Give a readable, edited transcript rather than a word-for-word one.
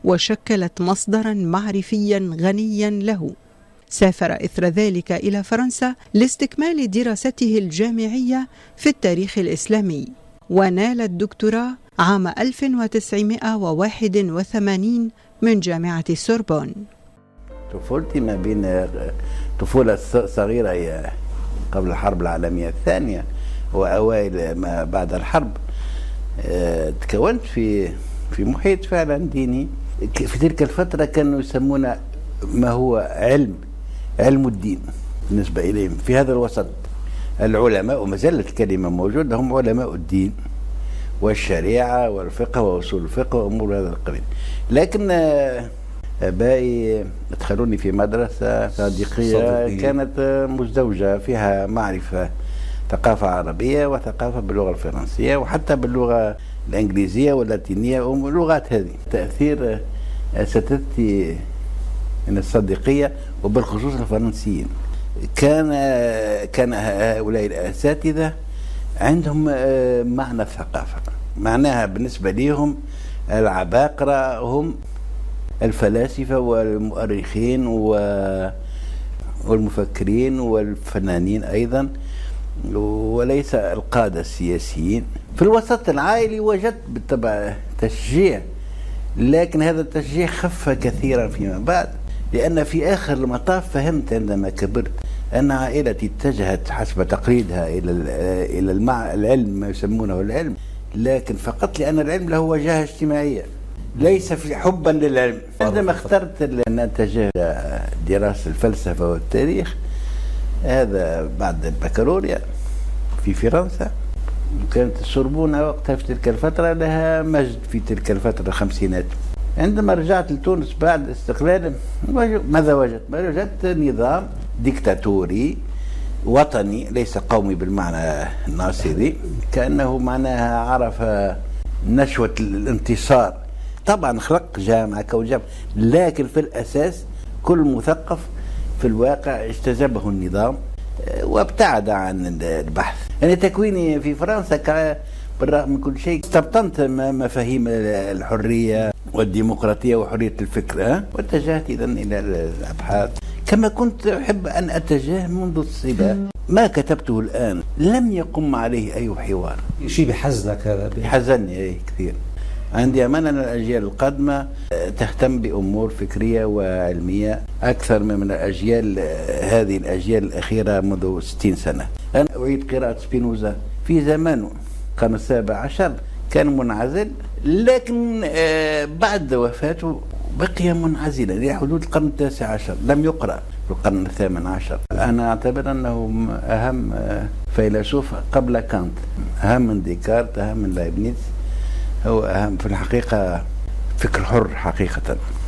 وشكلت مصدرا معرفيا غنيا له. سافر إثر ذلك إلى فرنسا لاستكمال دراسته الجامعية في التاريخ الإسلامي، ونال الدكتوراه عام 1981 من جامعة السوربون. طفولتي ما بين طفولة صغيرة هي قبل الحرب العالمية الثانية وأوائل ما بعد الحرب. تكونت في محيط فعلا ديني. في تلك الفترة كانوا يسمون ما هو علم الدين بالنسبة إليهم. في هذا الوسط العلماء، وما زالت الكلمة موجودة، هم علماء الدين والشريعة والفقه وأصول الفقه وأمور هذا القبيل. لكن آبائي أدخلوني في مدرسة صديقية كانت مزدوجة فيها معرفة ثقافة عربية وثقافة باللغة الفرنسية وحتى باللغة الإنجليزية واللاتينية واللغات هذه. تأثير أساتذتي من الصديقية وبالخصوص الفرنسيين، كان هؤلاء الأساتذة عندهم معنى الثقافة. معناها بالنسبة لهم العباقرة هم الفلاسفة والمؤرخين والمفكرين والفنانين أيضا، وليس القادة السياسيين. في الوسط العائلي وجدت بالطبع تشجيع، لكن هذا التشجيع خف كثيرا فيما بعد، لأن في آخر المطاف فهمت عندما كبرت أن عائلتي اتجهت حسب تقليدها إلى العلم، ما يسمونه العلم، لكن فقط لأن العلم له وجهة اجتماعية، ليس في حبا للعلم. عندما اخترت أن أتجه إلى دراسة الفلسفة والتاريخ، هذا بعد البكالوريا في فرنسا، كانت السوربون وقتها في تلك الفترة لها مجد في تلك الفترة الخمسينات. عندما رجعت لتونس بعد الاستقلال ماذا وجدت؟ وجدت نظام ديكتاتوري وطني ليس قومي بالمعنى الناصري، كأنه معناها عرف نشوة الانتصار. طبعا خلق جامعة كوجامعة، لكن في الأساس كل مثقف في الواقع اجتذبه النظام وابتعد عن البحث. يعني تكويني في فرنسا بالرغم من كل شيء استبطنت مفاهيم الحرية والديمقراطية وحرية الفكر، واتجهت إذن إلى الأبحاث كما كنت أحب أن أتجه منذ الصبا. ما كتبته الآن لم يقم عليه أي حوار. شيء بحزنك هذا؟ بحزنني كثير. عندي أمانة أن الأجيال القادمة تهتم بأمور فكرية وعلمية أكثر من هذه الأجيال الأخيرة منذ 60 سنة. أنا أعيد قراءة سبينوزا في زمانه القرن ال17 كان منعزل، لكن بعد وفاته بقي منعزلا إلى حدود القرن ال19، لم يقرأ في القرن ال18. أنا أعتبر أنه أهم فيلسوف قبل كانت، أهم من ديكارت، أهم من لايبنيتس، هو أهم في الحقيقة فكر حر حقيقة.